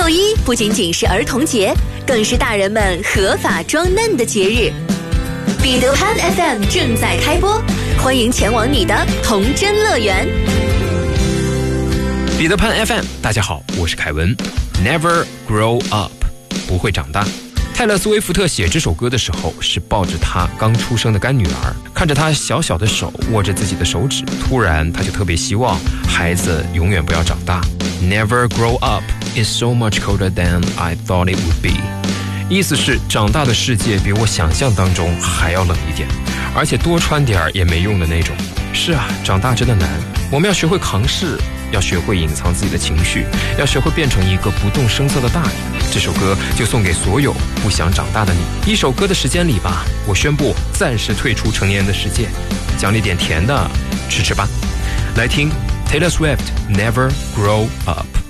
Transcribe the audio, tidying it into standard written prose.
6·1不仅仅是儿童节，更是大人们合法装嫩的节日。彼得潘 FM 正在开播，欢迎前往你的童真乐园。 彼得潘 FM， 大家好，我是凯文。Never grow up， 不会长大。泰勒·斯威夫特写这首歌的时候，是抱着他刚出生的干女儿，看着他小小的手握着自己的手指，突然他就特别希望孩子永远不要长大。Never grow up is so much colder than I thought it would be。意思是长大的世界比我想象当中还要冷一点，而且多穿点也没用的那种。是啊，长大真的难，我们要学会扛事，要学会隐藏自己的情绪，要学会变成一个不动声色的大人。这首歌就送给所有不想长大的你。一首歌的时间里吧，我宣布暂时退出成年人的世界，奖励点甜的吃吃吧。来听 Taylor Swift Never Grow Up。